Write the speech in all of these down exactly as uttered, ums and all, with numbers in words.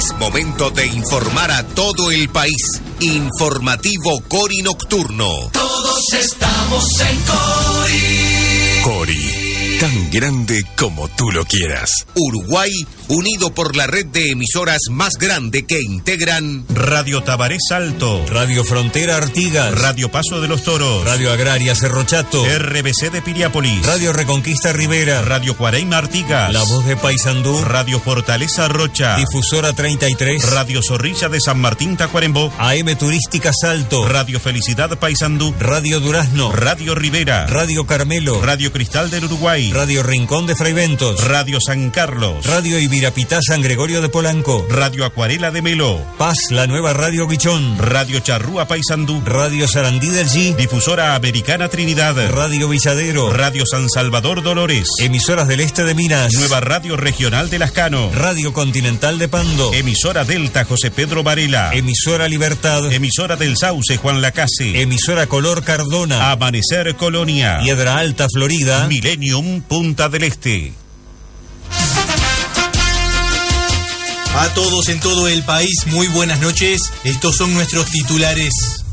Es momento de informar a todo el país. Informativo Cori Nocturno. Todos estamos en Cori. Cori, tan grande como tú lo quieras. Uruguay, unido por la red de emisoras más grande que integran Radio Tabaré Salto, Radio Frontera Artigas, Radio Paso de los Toros, Radio Agraria Cerro Chato, R B C de Piriápolis, Radio Reconquista Rivera, Radio Cuareima Artigas, La Voz de Paysandú, Radio Fortaleza Rocha, Difusora treinta y tres, Radio Zorrilla de San Martín Tacuarembó, A M Turística Salto, Radio Felicidad Paysandú, Radio Durazno, Radio Rivera, Radio Carmelo, Radio Cristal del Uruguay, Radio Rincón de Fraiventos, Radio San Carlos, Radio Ibirapitá San Gregorio de Polanco, Radio Acuarela de Melo, Paz, la nueva Radio Guichón, Radio Charrúa Paysandú, Radio Sarandí del G, Difusora Americana Trinidad, Radio Villadero, Radio San Salvador Dolores, Emisoras del Este de Minas, Nueva Radio Regional de Lascano, Radio Continental de Pando, Emisora Delta José Pedro Varela, Emisora Libertad, Emisora del Sauce Juan Lacase, Emisora Color Cardona, Amanecer Colonia, Piedra Alta Florida, Millennium Punta del Este. A todos en todo el país, muy buenas noches. Estos son nuestros titulares.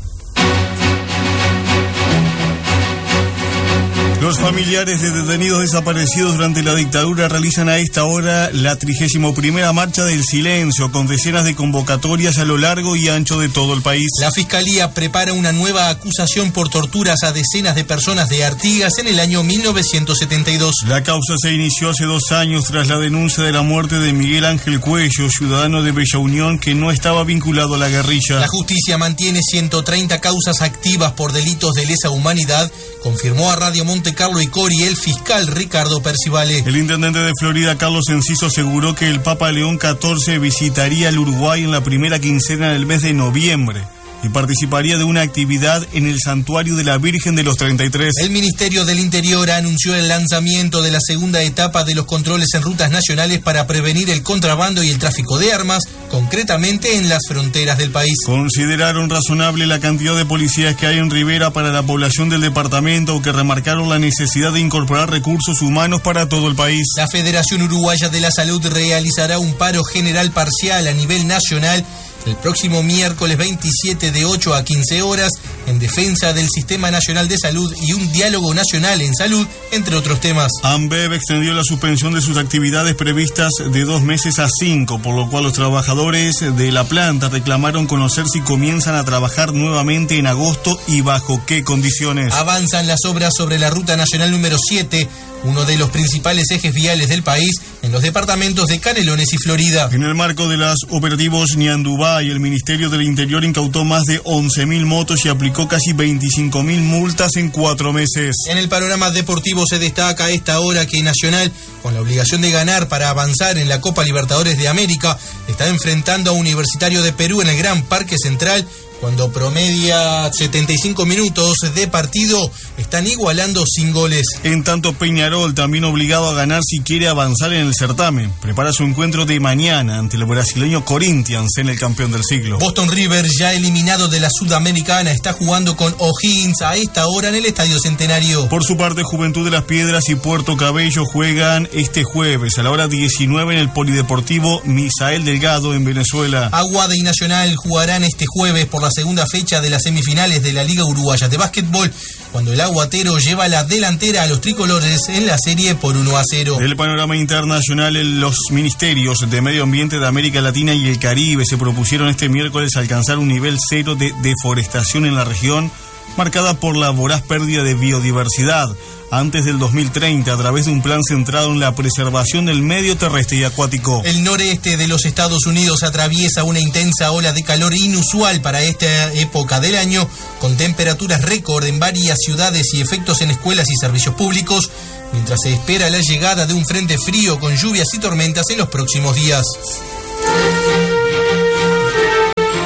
Los familiares de detenidos desaparecidos durante la dictadura realizan a esta hora la trigésima primera marcha del silencio, con decenas de convocatorias a lo largo y ancho de todo el país. La Fiscalía prepara una nueva acusación por torturas a decenas de personas de Artigas en el año mil novecientos setenta y dos. La causa se inició hace dos años tras la denuncia de la muerte de Miguel Ángel Cuello, ciudadano de Bella Unión que no estaba vinculado a la guerrilla. La justicia mantiene ciento treinta causas activas por delitos de lesa humanidad, confirmó a Radio Monte Carlo y Cori el fiscal Ricardo Percivale. El intendente de Florida, Carlos Enciso, aseguró que el Papa León catorce visitaría el Uruguay en la primera quincena del mes de noviembre y participaría de una actividad en el Santuario de la Virgen de los treinta y tres. El Ministerio del Interior anunció el lanzamiento de la segunda etapa de los controles en rutas nacionales para prevenir el contrabando y el tráfico de armas, concretamente en las fronteras del país. Consideraron razonable la cantidad de policías que hay en Rivera para la población del departamento, aunque remarcaron la necesidad de incorporar recursos humanos para todo el país. La Federación Uruguaya de la Salud realizará un paro general parcial a nivel nacional el próximo miércoles veintisiete de ocho a quince horas en defensa del Sistema Nacional de Salud y un diálogo nacional en salud, entre otros temas. AMBEV extendió la suspensión de sus actividades previstas de dos meses a cinco, por lo cual los trabajadores de la planta reclamaron conocer si comienzan a trabajar nuevamente en agosto y bajo qué condiciones. Avanzan las obras sobre la Ruta Nacional número siete, uno de los principales ejes viales del país, en los departamentos de Canelones y Florida. En el marco de las operativos Ñandubay, el Ministerio del Interior incautó más de once mil motos y aplicó casi veinticinco mil multas en cuatro meses. En el panorama deportivo se destaca a esta hora que Nacional, con la obligación de ganar para avanzar en la Copa Libertadores de América, está enfrentando a Universitario de Perú en el Gran Parque Central, cuando promedia setenta y cinco minutos de partido, están igualando sin goles. En tanto, Peñarol, también obligado a ganar si quiere avanzar en el certamen, prepara su encuentro de mañana ante el brasileño Corinthians en el campeón del siglo. Boston River, ya eliminado de la Sudamericana, está jugando con O'Higgins a esta hora en el Estadio Centenario. Por su parte, Juventud de las Piedras y Puerto Cabello juegan este jueves a la hora diecinueve en el Polideportivo Misael Delgado en Venezuela. Aguada y Nacional jugarán este jueves por la segunda fecha de las semifinales de la Liga Uruguaya de Básquetbol, cuando el aguatero lleva la delantera a los tricolores en la serie por uno a cero. El panorama internacional, los ministerios de Medio Ambiente de América Latina y el Caribe se propusieron este miércoles alcanzar un nivel cero de deforestación en la región, marcada por la voraz pérdida de biodiversidad antes del dos mil treinta, a través de un plan centrado en la preservación del medio terrestre y acuático. El noreste de los Estados Unidos atraviesa una intensa ola de calor inusual para esta época del año, con temperaturas récord en varias ciudades y efectos en escuelas y servicios públicos, mientras se espera la llegada de un frente frío con lluvias y tormentas en los próximos días. Tiempo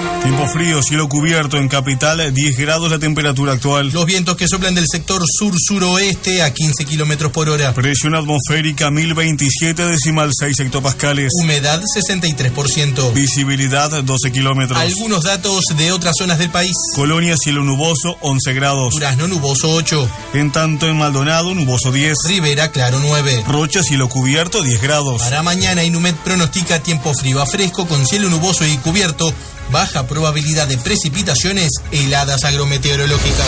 frío, cielo cubierto en capital, diez grados la temperatura actual. Los vientos que soplan del sector sur-suroeste a quince kilómetros por hora. Presión atmosférica mil veintisiete decimal seis hectopascales. Humedad sesenta y tres por ciento. Visibilidad doce kilómetros. Algunos datos de otras zonas del país. Colonia, cielo nuboso, once grados. Durazno, nuboso, ocho. En tanto en Maldonado, nuboso, diez. Rivera, claro, nueve. Rocha, cielo cubierto, diez grados. Para mañana, Inumet pronostica tiempo frío a fresco con cielo nuboso y cubierto. Baja probabilidad de precipitaciones, heladas agrometeorológicas.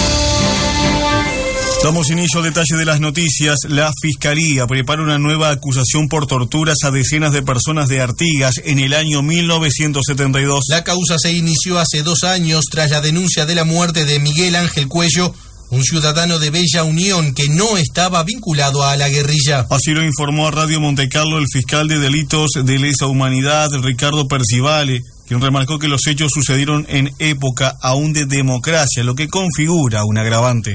Damos inicio al detalle de las noticias. La Fiscalía prepara una nueva acusación por torturas a decenas de personas de Artigas en el año mil novecientos setenta y dos. La causa se inició hace dos años tras la denuncia de la muerte de Miguel Ángel Cuello, un ciudadano de Bella Unión que no estaba vinculado a la guerrilla. Así lo informó a Radio Montecarlo el fiscal de delitos de lesa humanidad, Ricardo Percivale, quien remarcó que los hechos sucedieron en época aún de democracia, lo que configura un agravante.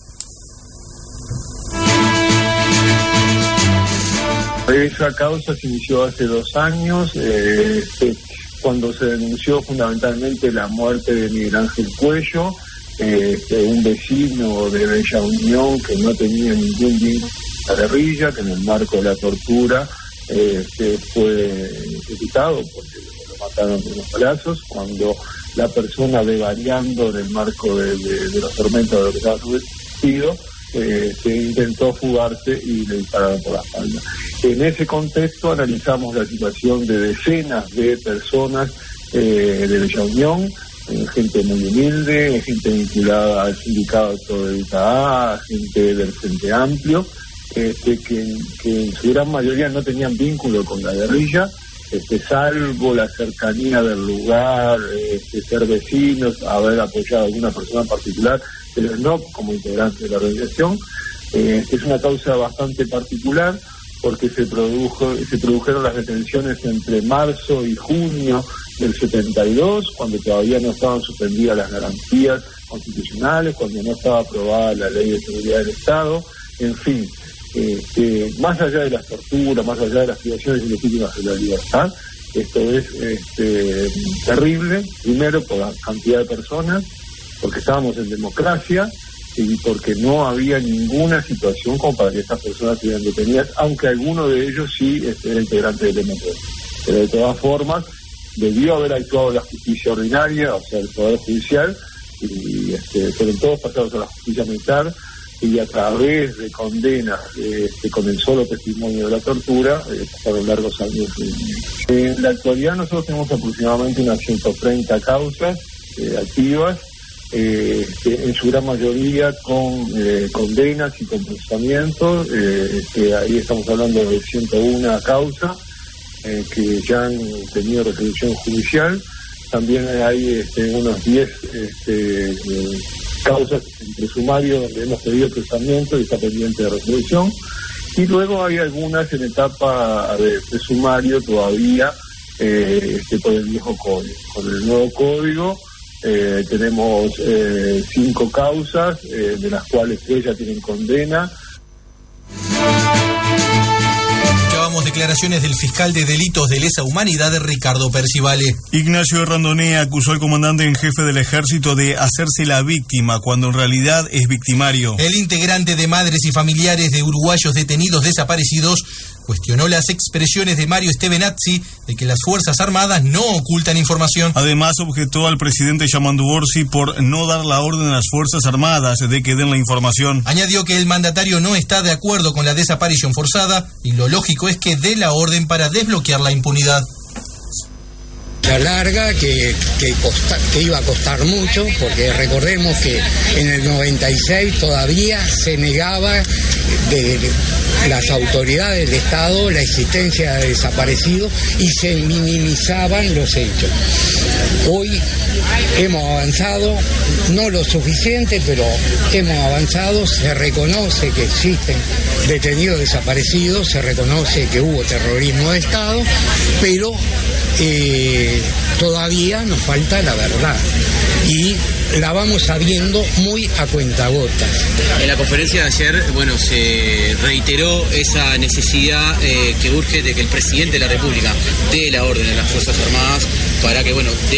Esa causa se inició hace dos años, eh, eh, cuando se denunció fundamentalmente la muerte de Miguel Ángel Cuello, eh, eh, un vecino de Bella Unión que no tenía ningún vínculo a la guerrilla, que en el marco de la tortura eh, se fue ejecutado porque lo mataron de unos balazos, cuando la persona devariando en el marco de, de, de los tormentos de lo que estaba subvestido, Eh, se intentó fugarse y le dispararon por la espalda. En ese contexto analizamos la situación de decenas de personas eh, de Bella Unión, eh, gente muy humilde, gente vinculada al sindicato de I T A, gente del Frente Amplio, este, que, que en su gran mayoría no tenían vínculo con la guerrilla, este, salvo la cercanía del lugar, este, ser vecinos, haber apoyado a alguna persona en particular, pero no como integrante de la organización. Eh, es una causa bastante particular porque se produjo se produjeron las detenciones entre marzo y junio del setenta y dos, cuando todavía no estaban suspendidas las garantías constitucionales, cuando no estaba aprobada la Ley de Seguridad del Estado, en fin, eh, eh, más allá de las torturas, más allá de las privaciones ilegítimas de la libertad, esto es este, terrible, primero por la cantidad de personas, porque estábamos en democracia y porque no había ninguna situación como para que estas personas estuvieran detenidas, aunque alguno de ellos sí este, era integrante del M P. Pero de todas formas, debió haber actuado la justicia ordinaria, o sea, el Poder Judicial, y este, fueron todos pasados a la justicia militar, y a través de condenas este, con el solo testimonio de la tortura, eh, pasaron largos años. En la actualidad nosotros tenemos aproximadamente unas ciento treinta causas eh, activas, Eh, este, en su gran mayoría con eh, condenas y con procesamientos, eh, este, ahí estamos hablando de ciento una causas eh, que ya han tenido resolución judicial. También hay este, unos diez este, eh, causas entre sumario donde hemos pedido procesamiento y está pendiente de resolución, y luego hay algunas en etapa de, de sumario todavía eh, este, por el viejo código. Con el nuevo código Eh, tenemos eh, cinco causas, eh, de las cuales tres ya tienen condena. Escuchábamos declaraciones del fiscal de delitos de lesa humanidad, Ricardo Percivale. Ignacio Randonea acusó al comandante en jefe del ejército de hacerse la víctima cuando en realidad es victimario. El integrante de Madres y Familiares de Uruguayos Detenidos Desaparecidos cuestionó las expresiones de Mario Stevenazzi de que las Fuerzas Armadas no ocultan información. Además, objetó al presidente Yamandu Orsi por no dar la orden a las Fuerzas Armadas de que den la información. Añadió que el mandatario no está de acuerdo con la desaparición forzada y lo lógico es que dé la orden para desbloquear la impunidad. Larga que, que, costa, que iba a costar mucho, porque recordemos que en el noventa y seis todavía se negaba de, de las autoridades del Estado la existencia de desaparecidos y se minimizaban los hechos. Hoy hemos avanzado, no lo suficiente, pero hemos avanzado, se reconoce que existen detenidos desaparecidos, se reconoce que hubo terrorismo de Estado, pero eh, todavía nos falta la verdad y la vamos sabiendo muy a cuentagotas. En la conferencia de ayer, bueno, se reiteró esa necesidad eh, que urge de que el presidente de la República dé la orden a las Fuerzas Armadas para que, bueno, den el,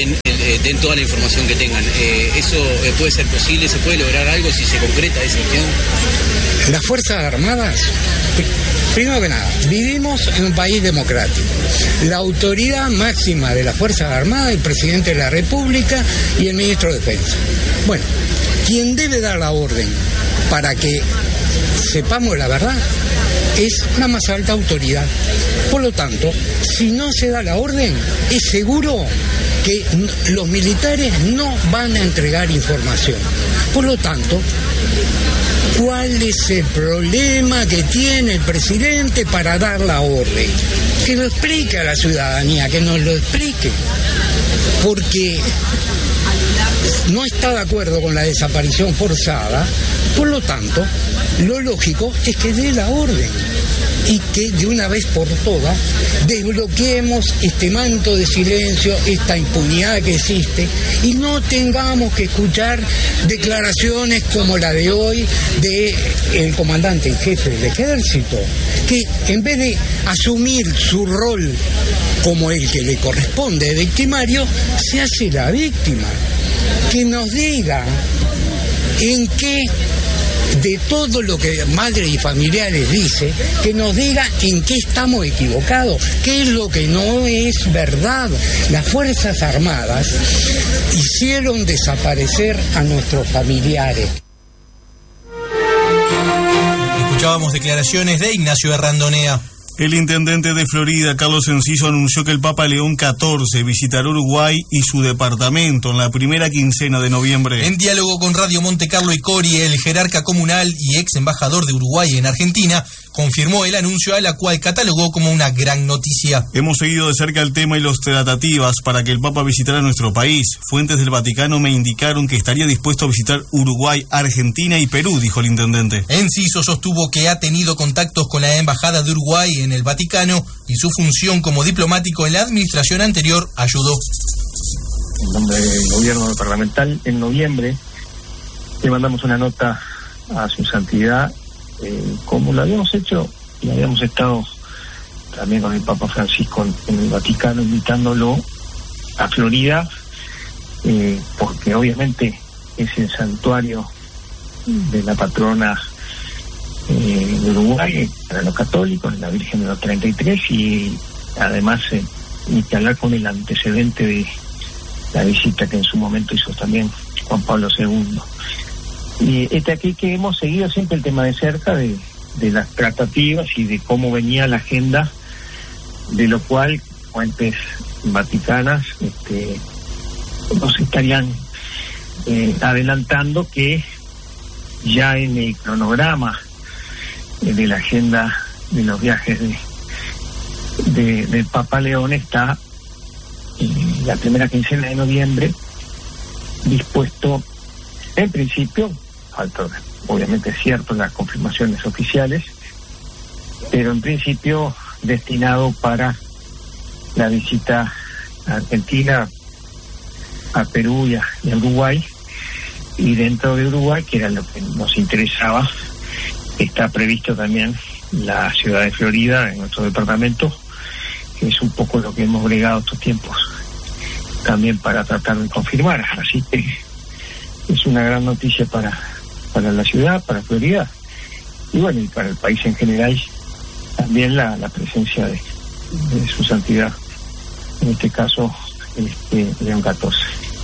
eh, den toda la información que tengan. Eh, ¿Eso eh, puede ser posible? ¿Se puede lograr algo si se concreta esa acción? Las Fuerzas Armadas, primero que nada, vivimos en un país democrático. La autoridad máxima de las Fuerzas Armadas es el presidente de la República y el ministro de Defensa. Bueno, quien debe dar la orden para que sepamos la verdad es la más alta autoridad. Por lo tanto, si no se da la orden, es seguro que los militares no van a entregar información. Por lo tanto, ¿cuál es el problema que tiene el presidente para dar la orden? Que lo explique a la ciudadanía, que nos lo explique. Porque no está de acuerdo con la desaparición forzada, por lo tanto, lo lógico es que dé la orden y que de una vez por todas desbloqueemos este manto de silencio, esta impunidad que existe, y no tengamos que escuchar declaraciones como la de hoy de el comandante en jefe del ejército, que en vez de asumir su rol como el que le corresponde de victimario, se hace la víctima. Que nos diga en qué, de todo lo que madres y familiares dice, que nos diga en qué estamos equivocados, qué es lo que no es verdad. Las Fuerzas Armadas hicieron desaparecer a nuestros familiares. Escuchábamos declaraciones de Ignacio Errandonea. El intendente de Florida, Carlos Enciso, anunció que el Papa León catorce visitará Uruguay y su departamento en la primera quincena de noviembre. En diálogo con Radio Monte Carlo y Cori, el jerarca comunal y ex embajador de Uruguay en Argentina confirmó el anuncio, a la cual catalogó como una gran noticia. Hemos seguido de cerca el tema y las tratativas para que el Papa visitara nuestro país. Fuentes del Vaticano me indicaron que estaría dispuesto a visitar Uruguay, Argentina y Perú, dijo el intendente. Enciso sostuvo que ha tenido contactos con la Embajada de Uruguay en el Vaticano y su función como diplomático en la administración anterior ayudó. En nombre del gobierno departamental, en noviembre le mandamos una nota a su santidad, eh, como lo habíamos hecho y habíamos estado también con el Papa Francisco en, en el Vaticano, invitándolo a Florida, eh, porque obviamente es el santuario de la patrona eh, de Uruguay para los católicos, la Virgen de los treinta y tres, y además eh, ni que hablar con el antecedente de la visita que en su momento hizo también Juan Pablo segundo. Y este aquí que hemos seguido siempre el tema de cerca de, de las tratativas y de cómo venía la agenda, de lo cual fuentes vaticanas este, nos estarían eh, adelantando que ya en el cronograma eh, de la agenda de los viajes de, de del Papa León está eh, la primera quincena de noviembre dispuesto, en principio, falta obviamente es cierto las confirmaciones oficiales, pero en principio destinado para la visita a Argentina, a Perú y a, y a Uruguay, y dentro de Uruguay, que era lo que nos interesaba, está previsto también la ciudad de Florida, en nuestro departamento, que es un poco lo que hemos bregado estos tiempos también para tratar de confirmar. Así que es una gran noticia para, para la ciudad, para Florida, y bueno, y para el país en general, también la, la presencia de, de su santidad, en este caso este, León catorce.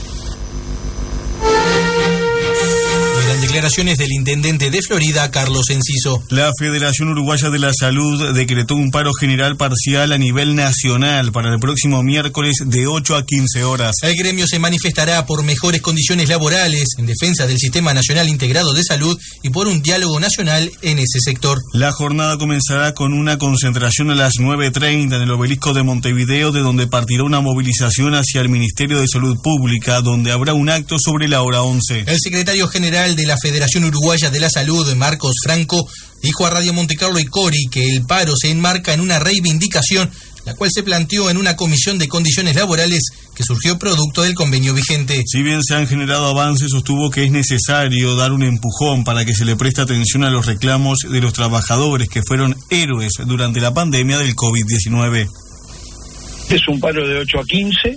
Eran declaraciones del intendente de Florida, Carlos Enciso. La Federación Uruguaya de la Salud decretó un paro general parcial a nivel nacional para el próximo miércoles de ocho a quince horas. El gremio se manifestará por mejores condiciones laborales, en defensa del Sistema Nacional Integrado de Salud y por un diálogo nacional en ese sector. La jornada comenzará con una concentración a las nueve treinta en el Obelisco de Montevideo, de donde partirá una movilización hacia el Ministerio de Salud Pública, donde habrá un acto sobre la hora once. El secretario general de la Federación Uruguaya de la Salud, Marcos Franco, dijo a Radio Monte Carlo y Cori que el paro se enmarca en una reivindicación, la cual se planteó en una comisión de condiciones laborales que surgió producto del convenio vigente. Si bien se han generado avances, sostuvo que es necesario dar un empujón para que se le preste atención a los reclamos de los trabajadores que fueron héroes durante la pandemia del COVID diecinueve. Es un paro de ocho a quince,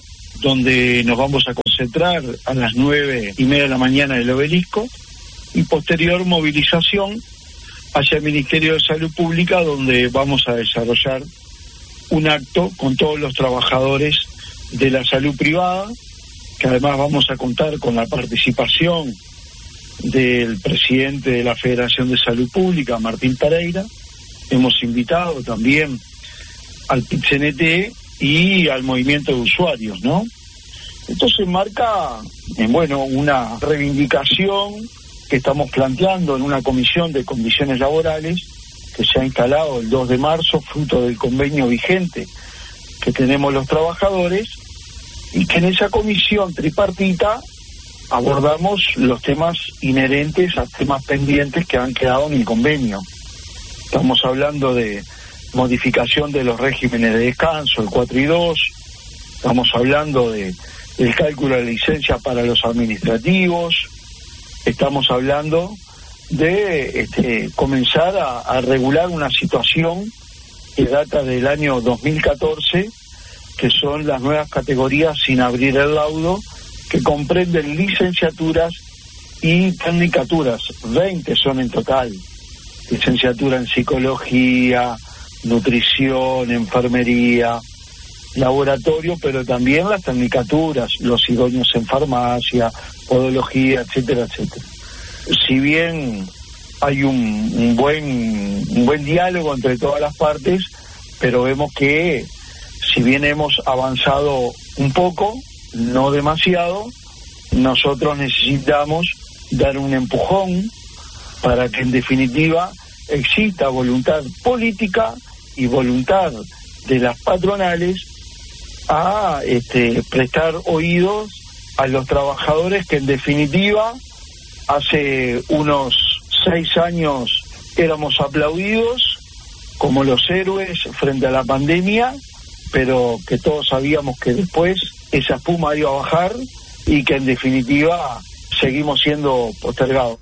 donde nos vamos a concentrar a las nueve y media de la mañana en el Obelisco, y posterior movilización hacia el Ministerio de Salud Pública, donde vamos a desarrollar un acto con todos los trabajadores de la salud privada, que además vamos a contar con la participación del presidente de la Federación de Salud Pública, Martín Pereira. Hemos invitado también al P I C N T y al movimiento de usuarios, ¿no? Entonces marca, eh, bueno, una reivindicación que estamos planteando en una comisión de condiciones laborales que se ha instalado el dos de marzo, fruto del convenio vigente que tenemos los trabajadores, y que en esa comisión tripartita abordamos los temas inherentes a temas pendientes que han quedado en el convenio. Estamos hablando de modificación de los regímenes de descanso, el cuatro y dos, estamos hablando de el cálculo de licencia para los administrativos, estamos hablando de este, comenzar a, a regular una situación que data del año dos mil catorce, que son las nuevas categorías sin abrir el laudo, que comprenden licenciaturas y tecnicaturas. veinte son en total: licenciatura en psicología, nutrición, enfermería, laboratorio, pero también las tecnicaturas, los idóneos en farmacia, podología, etcétera, etcétera. Si bien hay un, un buen un buen diálogo entre todas las partes, pero vemos que si bien hemos avanzado un poco, no demasiado, nosotros necesitamos dar un empujón para que en definitiva exista voluntad política y voluntad de las patronales a este, prestar oídos a los trabajadores que en definitiva hace unos seis años éramos aplaudidos como los héroes frente a la pandemia, pero que todos sabíamos que después esa espuma iba a bajar y que en definitiva seguimos siendo postergados.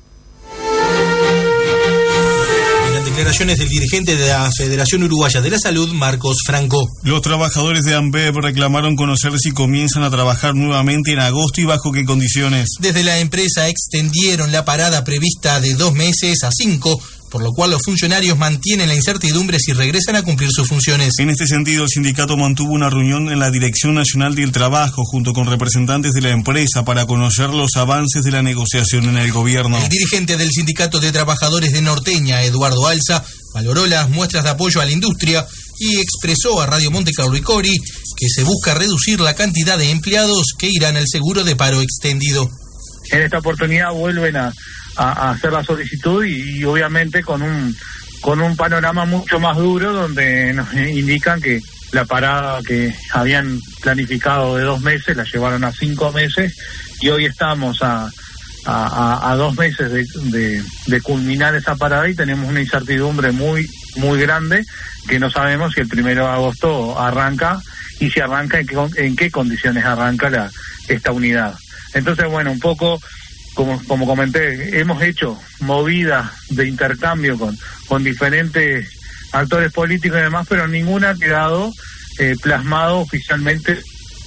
Declaraciones del dirigente de la Federación Uruguaya de la Salud, Marcos Franco. Los trabajadores de ANBEP reclamaron conocer si comienzan a trabajar nuevamente en agosto y bajo qué condiciones. Desde la empresa extendieron la parada prevista de dos meses a cinco, por lo cual los funcionarios mantienen la incertidumbre si regresan a cumplir sus funciones. En este sentido, el sindicato mantuvo una reunión en la Dirección Nacional del Trabajo junto con representantes de la empresa para conocer los avances de la negociación en el gobierno. El dirigente del Sindicato de Trabajadores de Norteña, Eduardo Alza, valoró las muestras de apoyo a la industria y expresó a Radio Monte Carlo y Cori que se busca reducir la cantidad de empleados que irán al seguro de paro extendido. En esta oportunidad vuelven a a hacer la solicitud y, y obviamente con un con un panorama mucho más duro, donde nos indican que la parada que habían planificado de dos meses la llevaron a cinco meses y hoy estamos a a, a dos meses de, de, de culminar esa parada y tenemos una incertidumbre muy muy grande, que no sabemos si el primero de agosto arranca y si arranca en qué, en qué condiciones arranca la esta unidad. Entonces, bueno, un poco Como, como comenté, hemos hecho movidas de intercambio con, con diferentes actores políticos y demás, pero ninguna ha quedado eh, plasmado oficialmente.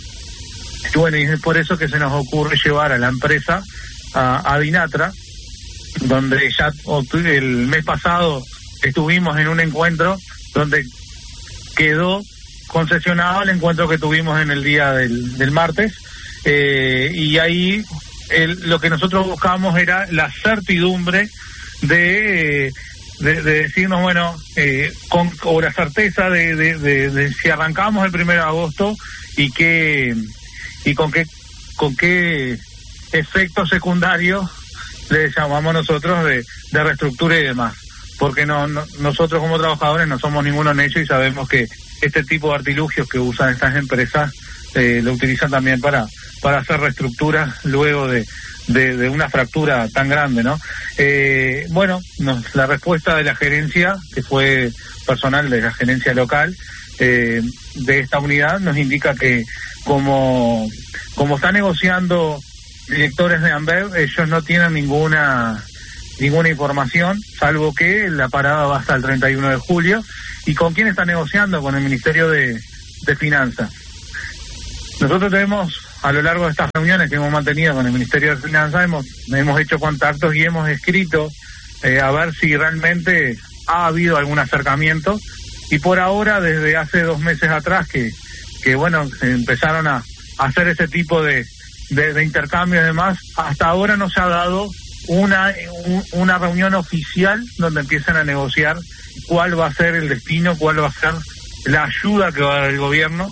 Y bueno, y es por eso que se nos ocurre llevar a la empresa a, a Dinatra, donde ya el mes pasado estuvimos en un encuentro donde quedó concesionado el encuentro que tuvimos en el día del, del martes, eh, y ahí El, lo que nosotros buscamos era la certidumbre de, de, de decirnos, bueno, eh, con o la certeza de, de, de, de si arrancamos el primero de agosto y qué y con qué con qué efectos secundarios le llamamos nosotros de, de reestructura y demás, porque no, no nosotros como trabajadores no somos ninguno necio y sabemos que este tipo de artilugios que usan estas empresas eh, lo utilizan también para para hacer reestructuras luego de, de, de una fractura tan grande, ¿no? Eh, bueno, nos, la respuesta de la gerencia, que fue personal de la gerencia local eh, de esta unidad, nos indica que como, como está negociando directores de ANBEP, ellos no tienen ninguna ninguna información, salvo que la parada va hasta el treinta y uno de julio. ¿Y con quién está negociando? Con el Ministerio de, de Finanzas. Nosotros tenemos, a lo largo de estas reuniones que hemos mantenido con el Ministerio de Finanzas, hemos, hemos hecho contactos y hemos escrito eh, a ver si realmente ha habido algún acercamiento. Y por ahora, desde hace dos meses atrás, que, que bueno, empezaron a, a hacer ese tipo de, de, de intercambio y demás, hasta ahora no se ha dado una, un, una reunión oficial donde empiecen a negociar cuál va a ser el destino, cuál va a ser la ayuda que va a dar el gobierno.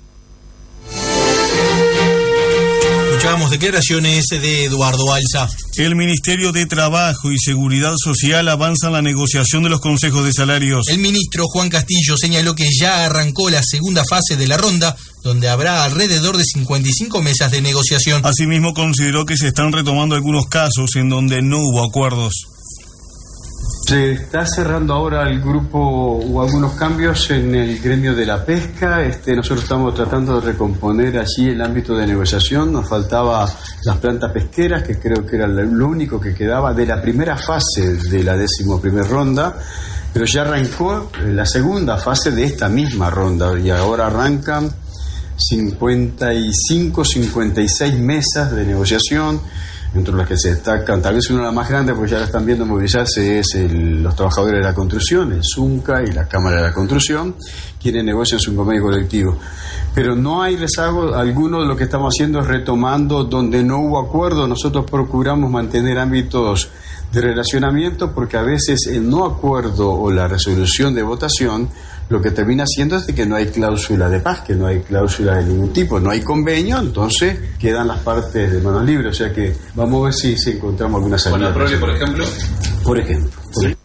Escuchábamos declaraciones de Eduardo Alza. El Ministerio de Trabajo y Seguridad Social avanza en la negociación de los consejos de salarios. El ministro Juan Castillo señaló que ya arrancó la segunda fase de la ronda, donde habrá alrededor de cincuenta y cinco mesas de negociación. Asimismo, consideró que se están retomando algunos casos en donde no hubo acuerdos. Se está cerrando ahora el grupo o algunos cambios en el gremio de la pesca. Este, nosotros estamos tratando de recomponer allí el ámbito de negociación. Nos faltaba las plantas pesqueras, que creo que era lo único que quedaba de la primera fase de la décimo primer ronda, pero ya arrancó la segunda fase de esta misma ronda y ahora arrancan cincuenta y cinco, cincuenta y seis mesas de negociación, entre las que se destacan, tal vez una de las más grandes, porque ya la están viendo movilizarse, es el, los trabajadores de la construcción, el ZUNCA y la Cámara de la Construcción, quienes negocian su convenio colectivo. Pero no hay rezago alguno. De lo que estamos haciendo es retomando donde no hubo acuerdo. Nosotros procuramos mantener ámbitos de relacionamiento, porque a veces el no acuerdo o la resolución de votación lo que termina siendo es de que no hay cláusula de paz, que no hay cláusula de ningún tipo, no hay convenio, entonces quedan las partes de manos libres. O sea que vamos a ver si, si encontramos alguna salida. ¿Con la prole, por ejemplo? Por ejemplo. Por ejemplo.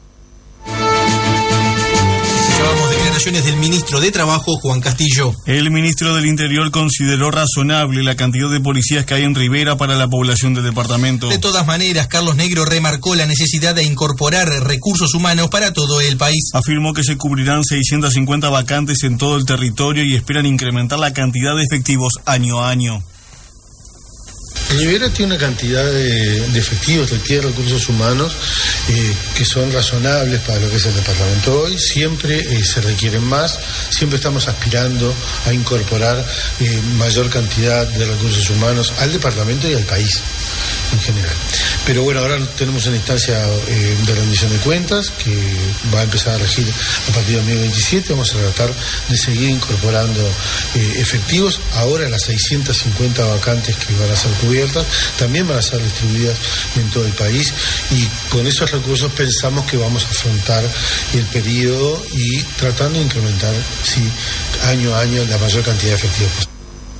Del ministro de Trabajo, Juan Castillo. El ministro del Interior consideró razonable la cantidad de policías que hay en Rivera para la población del departamento. De todas maneras, Carlos Negro remarcó la necesidad de incorporar recursos humanos para todo el país. Afirmó que se cubrirán seiscientas cincuenta vacantes en todo el territorio y esperan incrementar la cantidad de efectivos año a año. Rivera tiene una cantidad de, de efectivos, de recursos humanos eh, que son razonables para lo que es el departamento hoy. Siempre eh, se requieren más, siempre estamos aspirando a incorporar eh, mayor cantidad de recursos humanos al departamento y al país en general. Pero bueno, ahora tenemos una instancia eh, de rendición de cuentas que va a empezar a regir a partir del dos mil veintisiete. Vamos a tratar de seguir incorporando eh, efectivos. Ahora las seiscientas cincuenta vacantes que van a ser cubiertas también van a ser distribuidas en todo el país, y con esos recursos pensamos que vamos a afrontar el periodo y tratando de incrementar, sí, año a año la mayor cantidad de efectivos posible.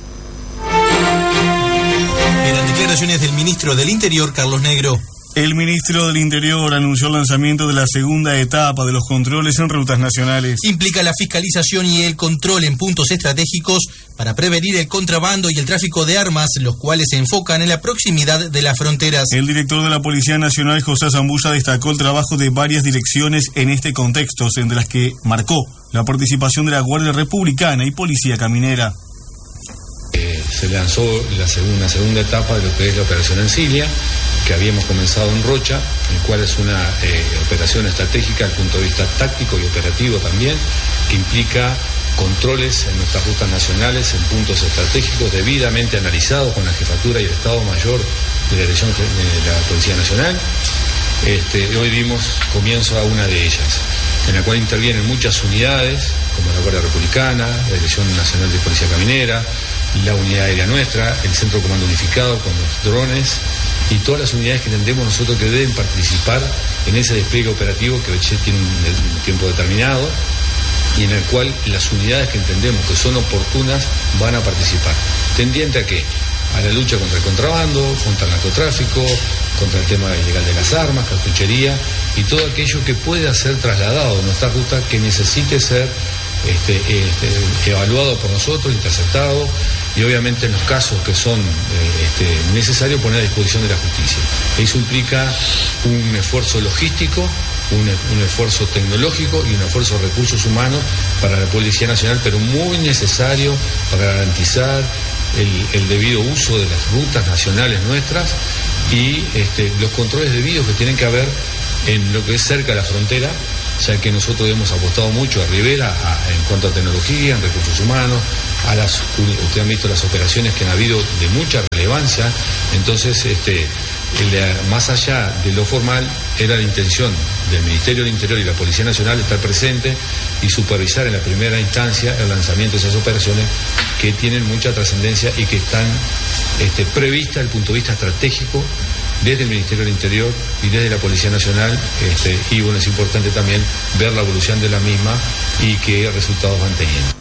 Eran declaraciones del ministro del Interior, Carlos Negro. El ministro del Interior anunció el lanzamiento de la segunda etapa de los controles en rutas nacionales. Implica la fiscalización y el control en puntos estratégicos para prevenir el contrabando y el tráfico de armas, los cuales se enfocan en la proximidad de las fronteras. El director de la Policía Nacional, José Zambulla, destacó el trabajo de varias direcciones en este contexto, entre las que marcó la participación de la Guardia Republicana y Policía Caminera. Eh, se lanzó la segunda, una segunda etapa de lo que es la operación Ancilia, que habíamos comenzado en Rocha, el cual es una eh, operación estratégica desde el punto de vista táctico y operativo también, que implica controles en nuestras rutas nacionales en puntos estratégicos debidamente analizados con la jefatura y el Estado Mayor de la Dirección de la Policía Nacional. Este, hoy dimos comienzo a una de ellas, en la cual intervienen muchas unidades, como la Guardia Republicana, la Dirección Nacional de Policía Caminera, la unidad aérea nuestra, el Centro de Comando Unificado con los drones y todas las unidades que entendemos nosotros que deben participar en ese despliegue operativo que hoy tiene un tiempo determinado y en el cual las unidades que entendemos que son oportunas van a participar. ¿Tendiente a qué? A la lucha contra el contrabando, contra el narcotráfico, contra el tema ilegal de las armas, cartuchería y todo aquello que pueda ser trasladado de nuestra ruta que necesite ser este, este, evaluado por nosotros, interceptado y obviamente en los casos que son eh, este, necesarios poner a disposición de la justicia. Eso implica un esfuerzo logístico, un, un esfuerzo tecnológico y un esfuerzo de recursos humanos para la Policía Nacional, pero muy necesario para garantizar el, el debido uso de las rutas nacionales nuestras y este, los controles debidos que tienen que haber en lo que es cerca de la frontera, ya que nosotros hemos apostado mucho a Rivera a, en cuanto a tecnología, en recursos humanos, a las, ustedes han visto las operaciones que han habido de mucha relevancia, entonces este, el, más allá de lo formal, era la intención del Ministerio del Interior y la Policía Nacional estar presente y supervisar en la primera instancia el lanzamiento de esas operaciones que tienen mucha trascendencia y que están este, previstas desde el punto de vista estratégico desde el Ministerio del Interior y desde la Policía Nacional, este, y bueno, es importante también ver la evolución de la misma y qué resultados van teniendo.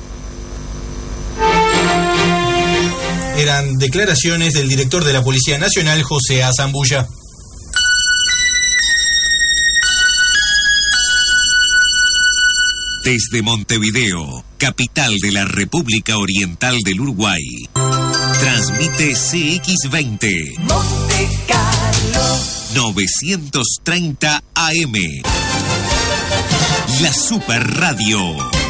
Eran declaraciones del director de la Policía Nacional, José Azambulla. Desde Montevideo, capital de la República Oriental del Uruguay, transmite C X veinte. Monte Carlo. novecientos treinta A M. La Super Radio.